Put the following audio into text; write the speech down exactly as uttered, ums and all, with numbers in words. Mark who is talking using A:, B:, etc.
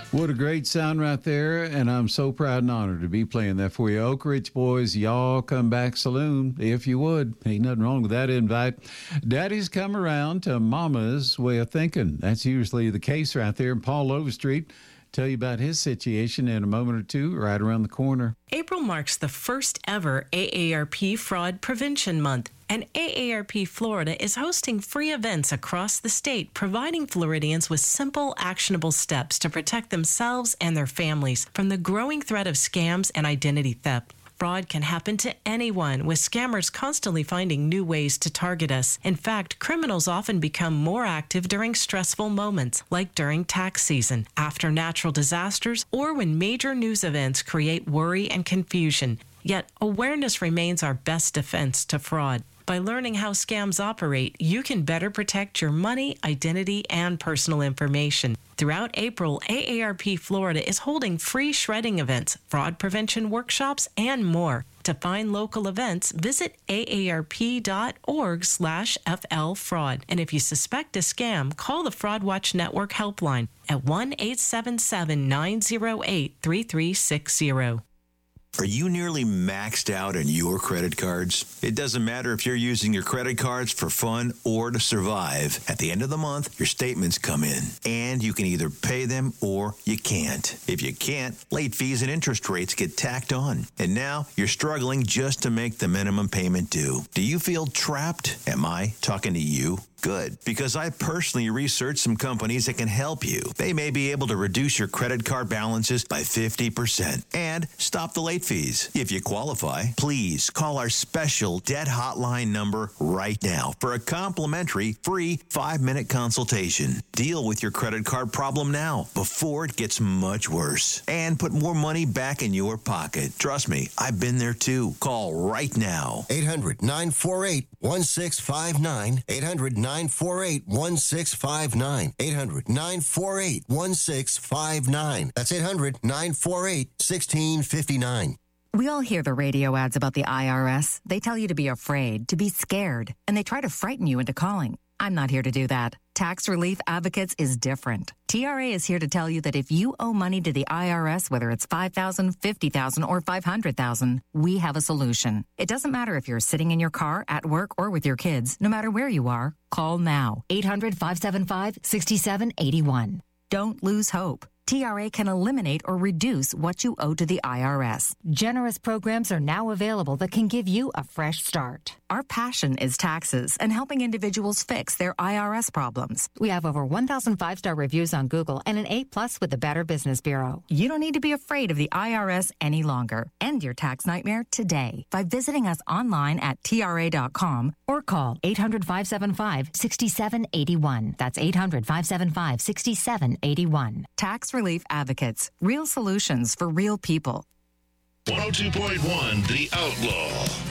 A: What a great sound right there, and I'm so proud and honored to be playing that for you. Oak Ridge boys, y'all come back saloon, if you would. Ain't nothing wrong with that invite. Daddy's come around to Mama's way of thinking. That's usually the case right there. And Paul Overstreet tell you about his situation in a moment or two right around the corner.
B: April marks the first ever A A R P Fraud Prevention Month, and A A R P Florida is hosting free events across the state, providing Floridians with simple, actionable steps to protect themselves and their families from the growing threat of scams and identity theft. Fraud can happen to anyone, with scammers constantly finding new ways to target us. In fact, criminals often become more active during stressful moments, like during tax season, after natural disasters, or when major news events create worry and confusion. Yet, awareness remains our best defense to fraud. By learning how scams operate, you can better protect your money, identity, and personal information. Throughout April, A A R P Florida is holding free shredding events, fraud prevention workshops, and more. To find local events, visit aarp.org slash flfraud. And if you suspect a scam, call the Fraud Watch Network helpline at one eight seven seven, nine zero eight, three three six zero.
C: Are you nearly maxed out on your credit cards? It doesn't matter if you're using your credit cards for fun or to survive. At the end of the month, your statements come in, and you can either pay them or you can't. If you can't, late fees and interest rates get tacked on. And now you're struggling just to make the minimum payment due. Do you feel trapped? Am I talking to you? Good, because I personally researched some companies that can help you. They may be able to reduce your credit card balances by fifty percent and stop the late fees. If you qualify, please call our special debt hotline number right now for a complimentary free five-minute consultation. Deal with your credit card problem now before it gets much worse and put more money back in your pocket. Trust me, I've been there too. Call right now.
D: eight hundred, nine four eight, one six five nine. eight hundred, nine four eight, one six five nine. eight hundred, nine four eight, one six five nine. That's eight hundred, nine four eight, one six five nine.
E: We all hear the radio ads about the I R S. They tell you to be afraid, to be scared, and they try to frighten you into calling. I'm not here to do that. Tax Relief Advocates is different. T R A is here to tell you that if you owe money to the I R S, whether it's five thousand dollars, fifty thousand dollars, or five hundred thousand dollars, we have a solution. It doesn't matter if you're sitting in your car, at work, or with your kids. No matter where you are, call now. eight hundred, five seven five, six seven eight one. Don't lose hope. T R A can eliminate or reduce what you owe to the I R S. Generous programs are now available that can give you a fresh start. Our passion is taxes and helping individuals fix their I R S problems. We have over one thousand five-star reviews on Google and an A plus with the Better Business Bureau. You don't need to be afraid of the I R S any longer. End your tax nightmare today by visiting us online at T R A dot com or call eight hundred, five seven five, six seven eight one. That's eight hundred, five seven five, six seven eight one. Tax Relief Advocates. Real solutions for real people.
F: one oh two point one The Outlaw.